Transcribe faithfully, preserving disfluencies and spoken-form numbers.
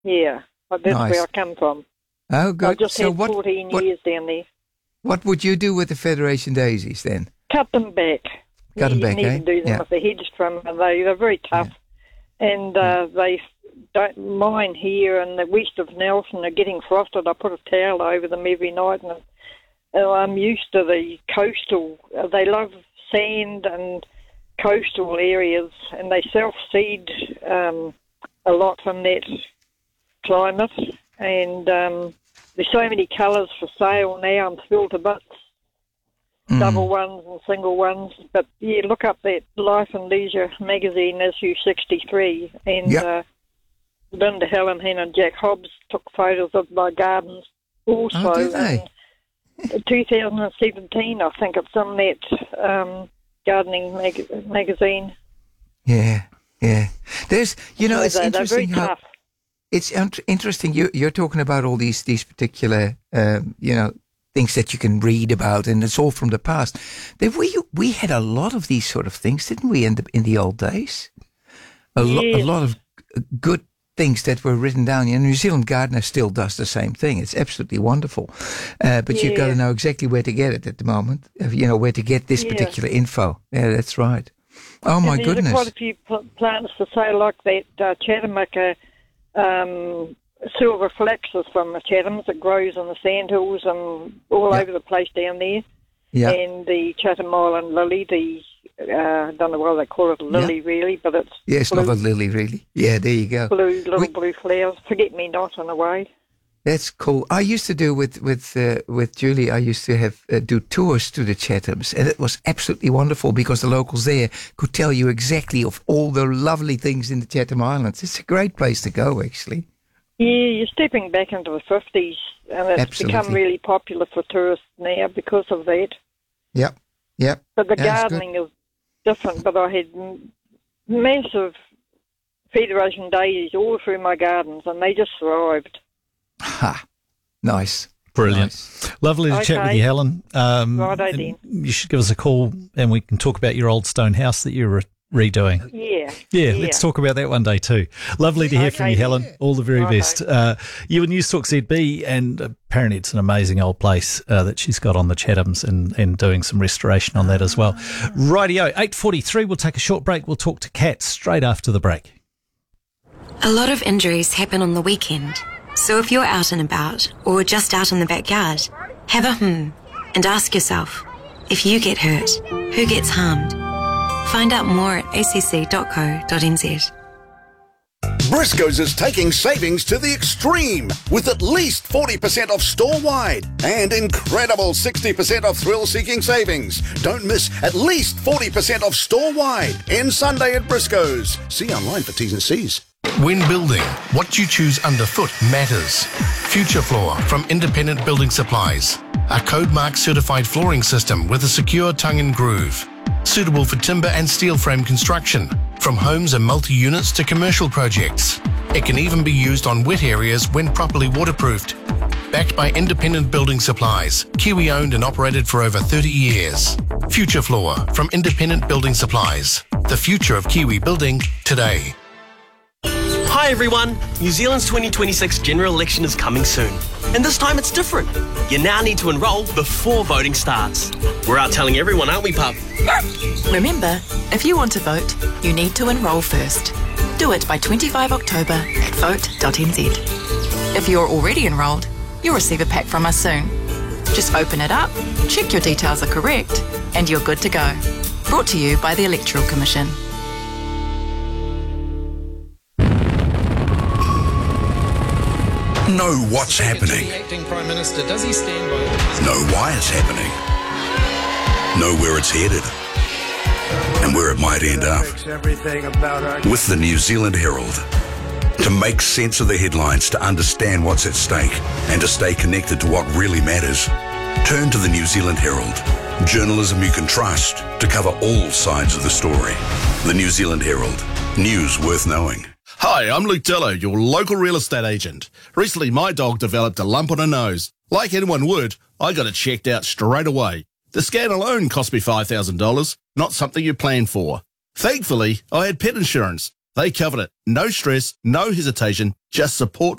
Yeah, but that's Nice. where I come from. Oh, good. I just so had what, fourteen what, years down there. what would you do with the Federation daisies then? Cut them back. Cut them you back, can eh? even do them Yeah. with the hedge trim. They, they're very tough. And uh, they don't mine here in the west of Nelson are getting frosted. I put a towel over them every night, and uh, I'm used to the coastal. Uh, they love sand and coastal areas, and they self-seed um, a lot from that climate. And um, there's so many colours for sale now. I'm thrilled to bits. Mm. Double ones and single ones. But, yeah, look up that Life and Leisure magazine, issue sixty-three. And Yep. uh, Linda Hellenhan and Jack Hobbs took photos of my gardens also. Oh, did they? In two thousand seventeen, I think it's in that um, gardening mag- magazine. Yeah, yeah. There's, you know, So it's they- they're very interesting how tough. it's int- interesting. You, you're talking about all these these particular, um, you know, things that you can read about, and it's all from the past. There, we we had a lot of these sort of things, didn't we, in the in the old days? A lot, a Yes. lot of g- good things that were written down. And New Zealand Gardener still does the same thing. It's absolutely wonderful. Uh, but you've got to Yeah. know exactly where to get it at the moment. Uh, You know, where to get this Yeah. particular info. Yeah, that's right. Oh, my and there's goodness. quite a few pl- plants for sale, like that uh, Chathamica um, silver flax is from the Chathams. It grows in the sandhills and all Yeah. over the place down there. Yeah. And the Chatham Island lily, the uh, I don't know why they call it a lily really, but it's Yeah, it's blue, not a lily, really. Yeah, there you go. blue little We- blue flowers. Forget me not in a way. That's cool. I used to do with with uh, with Julie. I used to have uh, do tours to the Chathams, and it was absolutely wonderful because the locals there could tell you exactly of all the lovely things in the Chatham Islands. It's a great place to go, actually. Yeah, you're stepping back into the fifties, and it's Absolutely. become really popular for tourists now because of that. Yep, yep. But the That's good. gardening is different, but I had m- massive Federation daisies all through my gardens, and they just thrived. Ha, nice. Brilliant. Nice. Lovely to chat with Okay. you, Helen. Um, Righto and then. You should give us a call and we can talk about your old stone house that you're re- redoing. Yeah. Yeah, let's talk about that one day too. Lovely to hear from Okay. you, Helen. All the very Righto. best. Uh, you and News Talk Z B, and apparently it's an amazing old place uh, that she's got on the Chathams, and, and doing some restoration on that as well. Rightio, eight forty-three, we'll take a short break. We'll talk to Kat straight after the break. A lot of injuries happen on the weekend. So if you're out and about, or just out in the backyard, have a hmm and ask yourself, if you get hurt, who gets harmed? Find out more at a c c dot co dot n z. Briscoe's is taking savings to the extreme with at least forty percent off store-wide and incredible sixty percent off thrill-seeking savings. Don't miss at least forty percent off store-wide in Sunday at Briscoe's. See online for T's and C's. When building, what you choose underfoot matters. Future Floor from Independent Building Supplies. A code mark certified flooring system with a secure tongue and groove. Suitable for timber and steel frame construction, from homes and multi-units to commercial projects. It can even be used on wet areas when properly waterproofed. Backed by Independent Building Supplies, Kiwi owned and operated for over thirty years. Future Floor from Independent Building Supplies. The future of Kiwi building today. Hi everyone! New Zealand's twenty twenty-six general election is coming soon. And this time it's different. You now need to enrol before voting starts. We're out telling everyone, aren't we, pup? Remember, if you want to vote, you need to enrol first. Do it by twenty-fifth of October at vote dot n z. If you're already enrolled, you'll receive a pack from us soon. Just open it up, check your details are correct, and you're good to go. Brought to you by the Electoral Commission. Know what's happening. The acting Prime Minister, does he stand by? Know why it's happening. Know where it's headed. And where it might end up. With the New Zealand Herald. To make sense of the headlines, to understand what's at stake, and to stay connected to what really matters, turn to the New Zealand Herald. Journalism you can trust to cover all sides of the story. The New Zealand Herald. News worth knowing. Hi, I'm Luke Dillo, your local real estate agent. Recently, my dog developed a lump on her nose. Like anyone would, I got it checked out straight away. The scan alone cost me five thousand dollars, not something you plan for. Thankfully, I had pet insurance, They covered it. No stress, no hesitation, just support